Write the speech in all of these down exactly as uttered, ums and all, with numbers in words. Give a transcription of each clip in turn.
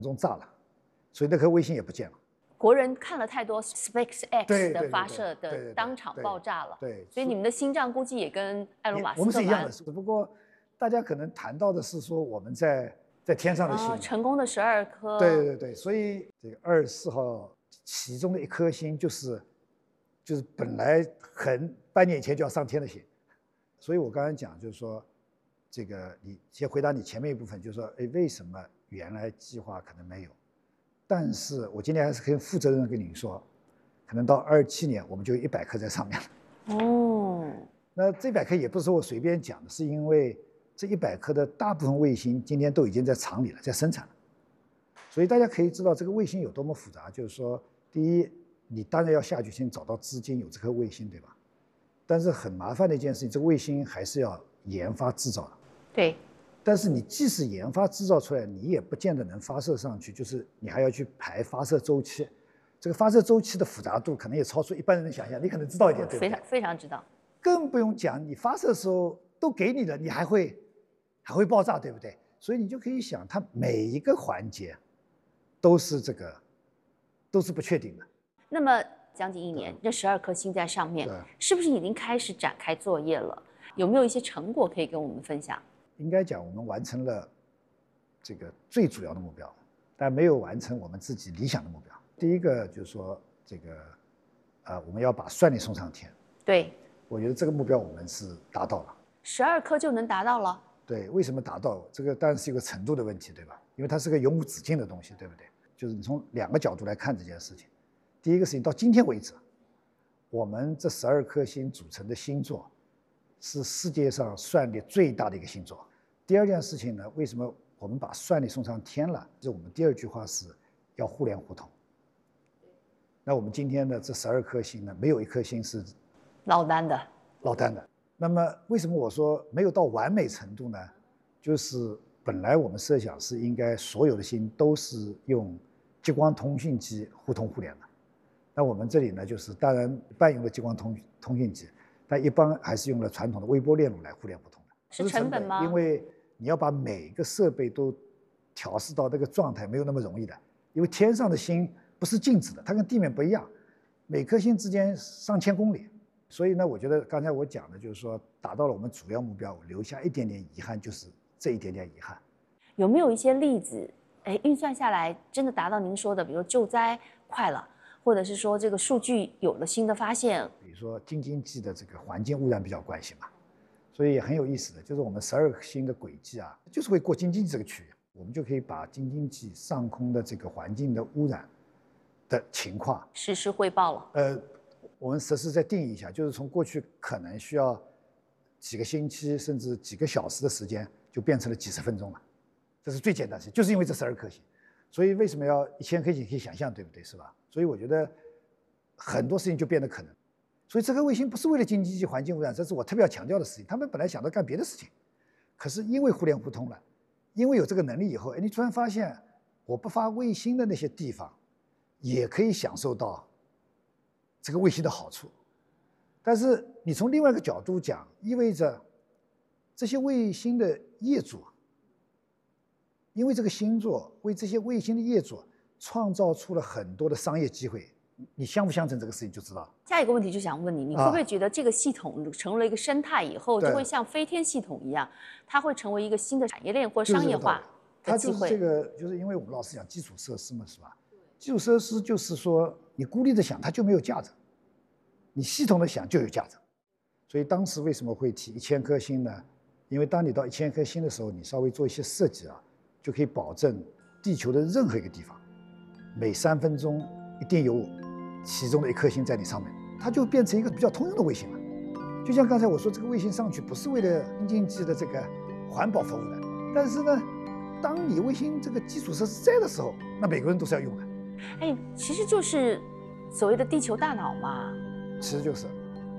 中炸了，所以那颗卫星也不见了。 国人看了太多 SpaceX 的发射的当场爆炸了， 对， 所以你们的心脏估计也跟埃隆马斯克我们是一样的，只不过大家可能谈到的是说我们在在天上的星、 哦，成功的十二颗。 对对对，所以这个二十四号其中的一颗星就是就是本来很半年以前就要上天的星，所以我刚才讲就是说，这个你先回答你前面一部分，就是说，哎，为什么原来计划可能没有？但是我今天还是可以负责任的跟你说，可能到二七年我们就有一百颗在上面了。 哦， 那这一百颗也不是说我随便讲的，是因为这一百颗的大部分卫星今天都已经在厂里了，在生产了。所以大家可以知道这个卫星有多么复杂，就是说，第一，你当然要下决心找到资金有这颗卫星，对吧？但是很麻烦的一件事情，这个卫星还是要研发制造的。 对。 但是你即使研发制造出来，你也不见得能发射上去，就是你还要去排发射周期，这个发射周期的复杂度可能也超出一般人的想象。你可能知道一点，对不对？ 非常非常知道。 更不用讲，你发射的时候都给你了，你还会还会爆炸，对不对？所以你就可以想，它每一个环节都是这个都是不确定的。 那么将近一年，这十二颗星在上面，是不是已经开始展开作业了？有没有一些成果可以跟我们分享？ 应该讲，我们完成了这个最主要的目标，但没有完成我们自己理想的目标。第一个就是说，这个，呃，我们要把算力送上天。 对， 我觉得这个目标我们是达到了。 十二颗就能达到了？ 对，为什么达到？这个当然是一个程度的问题，对吧？因为它是个永无止境的东西，对不对？就是你从两个角度来看这件事情。第一个事情，到今天为止，我们这十二颗星组成的星座是世界上算力最大的一个星座。第二件事情呢，为什么我们把算力送上天了？这我们第二句话是要互联互通。那我们今天的这十二颗星呢，没有一颗星是落单的。 落单的。那么为什么我说没有到完美程度呢？就是本来我们设想是应该所有的星都是用激光通讯机互通互联的。那我们这里呢，就是当然半用了激光通通讯机，但一般还是用了传统的微波链路来互联互通的。 是成本吗？ 因为你要把每个设备都调试到那个状态，没有那么容易的。因为天上的星不是静止的，它跟地面不一样，每颗星之间上千公里。所以呢，我觉得刚才我讲的就是说，达到了我们主要目标，留下一点点遗憾，就是这一点点遗憾。 有没有一些例子？哎，运算下来真的达到您说的，比如救灾快了，或者是说这个数据有了新的发现？ 比如说京津冀的这个环境污染比较关系嘛。所以很有意思的，就是我们十二星的轨迹啊，就是会过京津冀这个区域，我们就可以把京津冀上空的这个环境的污染的情况实时汇报了。 呃，我们实时再定义一下，就是从过去可能需要几个星期甚至几个小时的时间，就变成了几十分钟了。这是最简单的事，就是因为这十二颗星，所以为什么要一千颗星可以想象，对不对？是吧？所以我觉得很多事情就变得可能。所以这颗卫星不是为了京津冀环境污染，这是我特别要强调的事情。他们本来想到干别的事情，可是因为互联互通了，因为有这个能力以后，哎，你突然发现，我不发卫星的那些地方，也可以享受到这个卫星的好处。但是你从另外一个角度讲，意味着这些卫星的业主，因为这个星座为这些卫星的业主创造出了很多的商业机会。你相不相信这个事情就知道了。 下一个问题就想问你，你会不会觉得这个系统成为了一个生态以后，就会像飞天系统一样，它会成为一个新的产业链或商业化的机会？ 它就是这个，就是因为我们老是讲基础设施嘛，是吧？基础设施就是说，你孤立的想它就没有价值，你系统的想就有价值。所以当时为什么会提一千颗星呢？因为当你到一千颗星的时候，你稍微做一些设计啊，就可以保证地球的任何一个地方，每三分钟一定有其中的一颗星在你上面，它就变成一个比较通用的卫星了。就像刚才我说，这个卫星上去不是为了京津冀的这个环保服务的，但是呢，当你卫星这个基础设施在的时候，那每个人都是要用的。 哎，其实就是所谓的地球大脑嘛。 其实就是。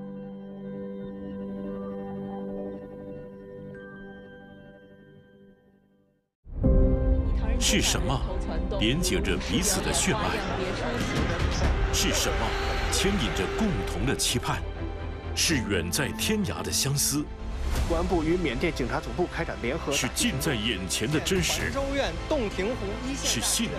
是什么连接着彼此的血脉？是什么牵引着共同的期盼？是远在天涯的相思。 公安部与缅甸警察总部开展联合。 是近在眼前的真实。 州院洞庭湖一线。 是信